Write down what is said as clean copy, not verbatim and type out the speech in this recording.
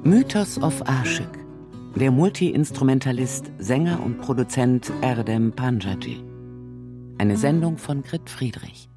Mythos of Aşık. Der Multi-Instrumentalist, Sänger und Produzent Erdem Pancaci. Eine Sendung von Grit Friedrich.